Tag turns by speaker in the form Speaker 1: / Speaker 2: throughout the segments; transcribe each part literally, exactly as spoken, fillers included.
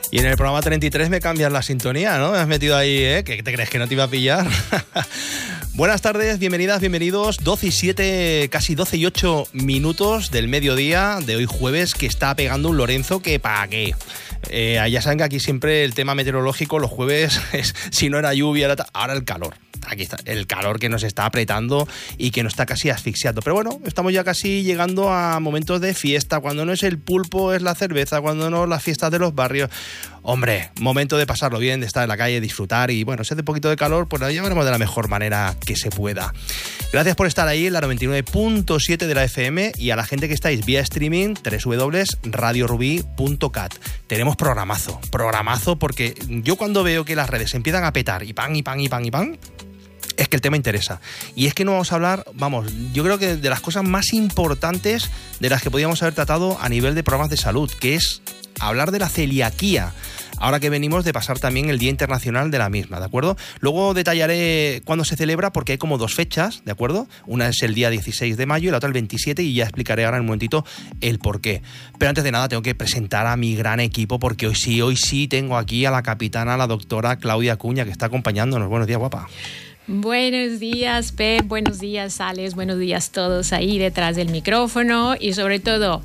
Speaker 1: Y en el programa treinta y tres me cambias la sintonía, ¿no? Me has metido ahí, ¿eh? ¿Qué te crees que no te iba a pillar? Buenas tardes, bienvenidas, bienvenidos. doce y siete, casi doce y ocho minutos del mediodía de hoy jueves, que está pegando un Lorenzo que pa' qué. Eh, ya saben que aquí siempre el tema meteorológico los jueves es, si no era lluvia, era ahora el calor. Aquí está, el calor que nos está apretando y que nos está casi asfixiando. Pero bueno, estamos ya casi llegando a momentos de fiesta. Cuando no es el pulpo, es la cerveza. Cuando no, las fiestas de los barrios. Hombre, momento de pasarlo bien, de estar en la calle, disfrutar. Y bueno, si hace un poquito de calor, pues lo llevaremos de la mejor manera que se pueda. Gracias por estar ahí en la noventa y nueve punto siete de la F M y a la gente que estáis vía streaming, doble u doble u doble u punto radio rubí punto cat. Tenemos programazo, programazo, porque yo cuando veo que las redes empiezan a petar y pan, y pan, y pan, y pan, es que el tema interesa. Y es que no vamos a hablar, vamos, yo creo que de las cosas más importantes de las que podíamos haber tratado a nivel de programas de salud, que es hablar de la celiaquía, ahora que venimos de pasar también el Día Internacional de la misma, ¿de acuerdo? Luego detallaré cuándo se celebra, porque hay como dos fechas, ¿de acuerdo? Una es el día dieciséis de mayo y la otra el veintisiete, y ya explicaré ahora en un momentito el porqué. Pero antes de nada tengo que presentar a mi gran equipo, porque hoy sí, hoy sí tengo aquí a la capitana, la doctora Claudia Acuña, que está acompañándonos. Buenos días, guapa.
Speaker 2: Buenos días, Pep, buenos días, Alex, buenos días todos ahí detrás del micrófono, y sobre todo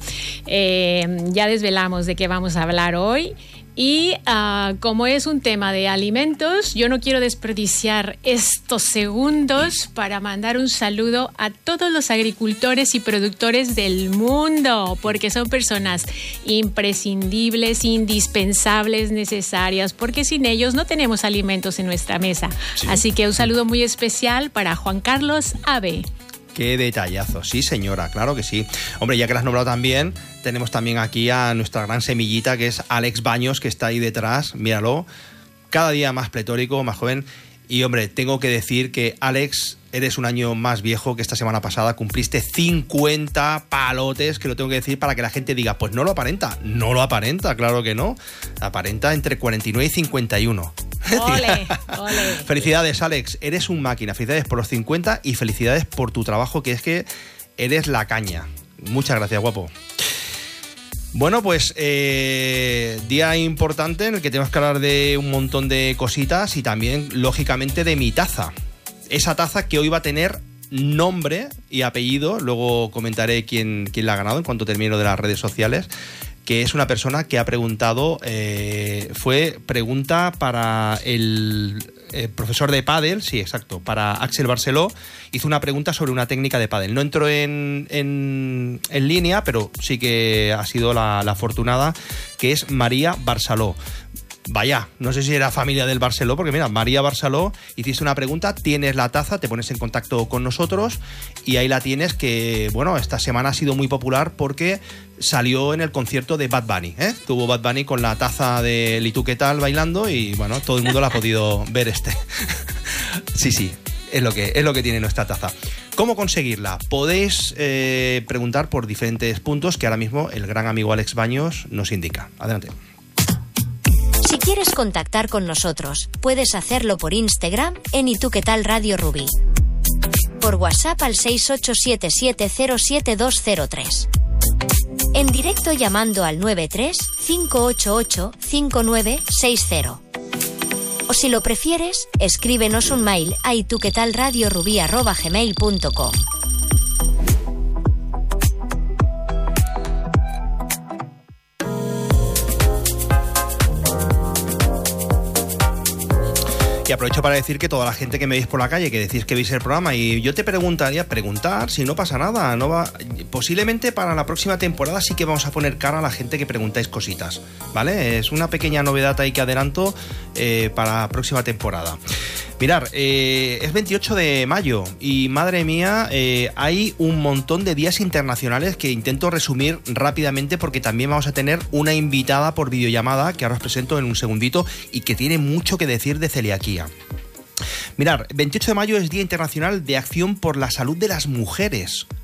Speaker 2: eh, ya desvelamos de qué vamos a hablar hoy. Y uh, como es un tema de alimentos, yo no quiero desperdiciar estos segundos para mandar un saludo a todos los agricultores y productores del mundo, porque son personas imprescindibles, indispensables, necesarias, porque sin ellos no tenemos alimentos en nuestra mesa. Sí. Así que un saludo muy especial para Juan Carlos Ave.
Speaker 1: Qué detallazo, sí señora, claro que sí. Hombre, ya que la has nombrado también, tenemos también aquí a nuestra gran semillita, que es Alex Baños, que está ahí detrás, míralo, cada día más pletórico, más joven. Y hombre, tengo que decir que Alex, eres un año más viejo que esta semana pasada, cumpliste cincuenta palotes, que lo tengo que decir para que la gente diga, pues no lo aparenta, no lo aparenta, claro que no, aparenta entre cuarenta y nueve y cincuenta y uno.
Speaker 2: Ole, ole.
Speaker 1: Felicidades, Alex, eres un máquina, felicidades por los cincuenta y felicidades por tu trabajo, que es que eres la caña. Muchas gracias, guapo. Bueno, pues eh, día importante en el que tenemos que hablar de un montón de cositas y también, lógicamente, de mi taza. Esa taza que hoy va a tener nombre y apellido, luego comentaré quién, quién la ha ganado en cuanto termino de las redes sociales, que es una persona que ha preguntado, eh, fue pregunta para el eh, profesor de pádel, sí, exacto, para Axel Barceló, hizo una pregunta sobre una técnica de pádel. No entró en, en, en línea, pero sí que ha sido la, la afortunada, que es María Barceló. Vaya, no sé si era familia del Barceló, porque mira, María Barceló, hiciste una pregunta, tienes la taza, te pones en contacto con nosotros y ahí la tienes, que bueno, esta semana ha sido muy popular porque salió en el concierto de Bad Bunny, ¿eh? Tuvo Bad Bunny con la taza de ¿Y tú qué tal? Bailando, y bueno, todo el mundo la ha podido ver este. Sí, sí, es lo que, es lo que tiene nuestra taza. ¿Cómo conseguirla? Podéis eh, preguntar por diferentes puntos que ahora mismo el gran amigo Alex Baños nos indica. Adelante.
Speaker 3: Si quieres contactar con nosotros, puedes hacerlo por Instagram en ¿Y tú qué tal? Radio Rubí. Por WhatsApp al seis ocho siete siete cero siete dos cero tres. En directo llamando al nueve tres cinco ocho ocho cinco nueve seis cero. O si lo prefieres, escríbenos un mail a ituquetalradiorubí arroba gmail punto com.
Speaker 1: Y aprovecho para decir que toda la gente que me veis por la calle, que decís que veis el programa, y yo te preguntaría, preguntar si no pasa nada, no va, posiblemente para la próxima temporada sí que vamos a poner cara a la gente que preguntáis cositas, ¿vale? Es una pequeña novedad ahí que adelanto eh, para la próxima temporada. Mirar, eh, es veintiocho de mayo y madre mía, eh, hay un montón de días internacionales que intento resumir rápidamente, porque también vamos a tener una invitada por videollamada que ahora os presento en un segundito y que tiene mucho que decir de celiaquía. Mirar, veintiocho de mayo es Día Internacional de Acción por la Salud de las Mujeres.